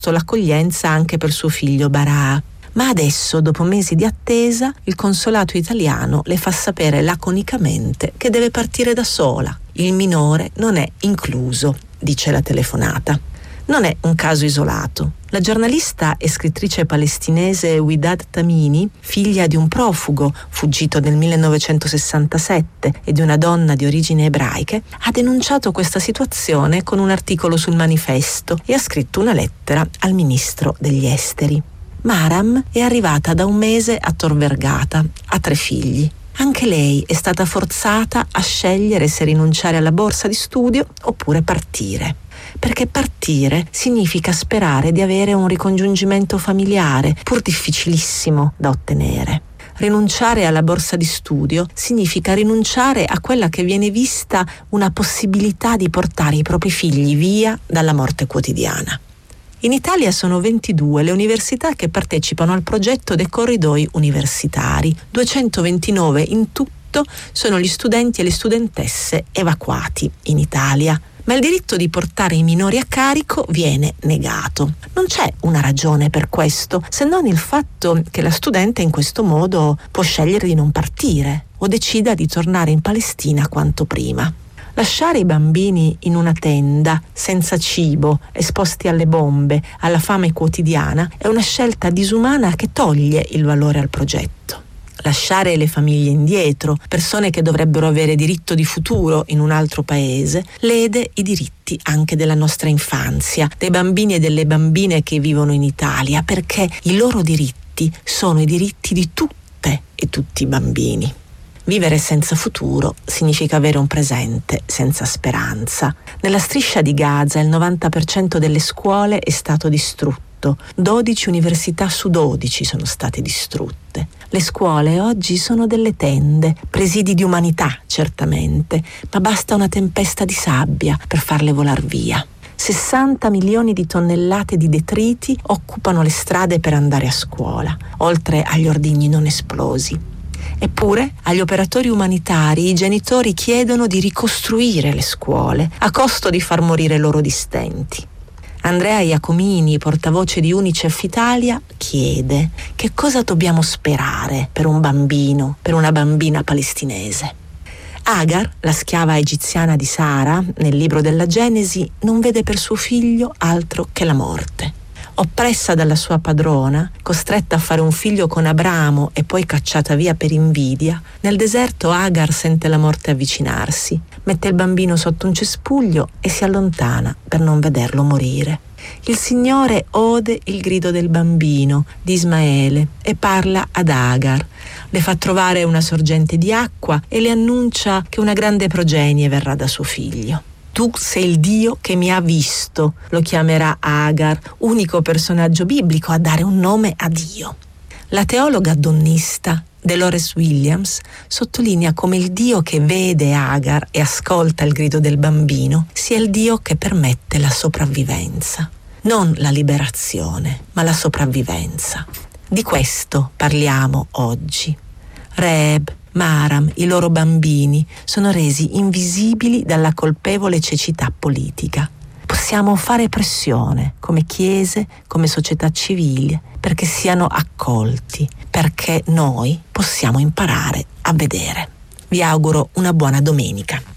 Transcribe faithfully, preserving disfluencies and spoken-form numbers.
l'accoglienza anche per suo figlio Baraa. Ma adesso, dopo mesi di attesa, il consolato italiano le fa sapere laconicamente che deve partire da sola. Il minore non è incluso, dice la telefonata. Non è un caso isolato. La giornalista e scrittrice palestinese Widad Tamini, figlia di un profugo fuggito nel millenovecentosessantasette e di una donna di origini ebraiche, ha denunciato questa situazione con un articolo sul Manifesto e ha scritto una lettera al ministro degli esteri. Maram è arrivata da un mese a Tor Vergata, ha tre figli. Anche lei è stata forzata a scegliere se rinunciare alla borsa di studio oppure partire. Perché partire significa sperare di avere un ricongiungimento familiare, pur difficilissimo da ottenere. Rinunciare alla borsa di studio significa rinunciare a quella che viene vista una possibilità di portare i propri figli via dalla morte quotidiana. In Italia sono ventidue le università che partecipano al progetto dei corridoi universitari. duecentoventinove in tutto sono gli studenti e le studentesse evacuati in Italia. Ma il diritto di portare i minori a carico viene negato. Non c'è una ragione per questo, se non il fatto che la studente in questo modo può scegliere di non partire o decida di tornare in Palestina quanto prima. Lasciare i bambini in una tenda, senza cibo, esposti alle bombe, alla fame quotidiana, è una scelta disumana che toglie il valore al progetto. Lasciare le famiglie indietro, persone che dovrebbero avere diritto di futuro in un altro paese, lede i diritti anche della nostra infanzia, dei bambini e delle bambine che vivono in Italia, perché i loro diritti sono i diritti di tutte e tutti i bambini. Vivere senza futuro significa avere un presente senza speranza. Nella striscia di Gaza il novanta per cento delle scuole è stato distrutto. dodici università su dodici sono state distrutte. Le scuole oggi sono delle tende, presidi di umanità certamente, ma basta una tempesta di sabbia per farle volar via. sessanta milioni di tonnellate di detriti occupano le strade per andare a scuola, oltre agli ordigni non esplosi. Eppure, agli operatori umanitari i genitori chiedono di ricostruire le scuole, a costo di far morire loro di stenti. Andrea Iacomini, portavoce di Unicef Italia, chiede: che cosa dobbiamo sperare per un bambino, per una bambina palestinese? Agar, la schiava egiziana di Sara, nel libro della Genesi, non vede per suo figlio altro che la morte. Oppressa dalla sua padrona, costretta a fare un figlio con Abramo e poi cacciata via per invidia, nel deserto Agar sente la morte avvicinarsi, mette il bambino sotto un cespuglio e si allontana per non vederlo morire. Il Signore ode il grido del bambino, di Ismaele, e parla ad Agar. Le fa trovare una sorgente di acqua e le annuncia che una grande progenie verrà da suo figlio. Tu sei il Dio che mi ha visto, lo chiamerà Agar, unico personaggio biblico a dare un nome a Dio. La teologa donnista Dolores Williams sottolinea come il Dio che vede Agar e ascolta il grido del bambino sia il Dio che permette la sopravvivenza. Non la liberazione, ma la sopravvivenza. Di questo parliamo oggi. Reb, Maram, i loro bambini sono resi invisibili dalla colpevole cecità politica. Possiamo fare pressione come chiese, come società civile, perché siano accolti, perché noi possiamo imparare a vedere. Vi auguro una buona domenica.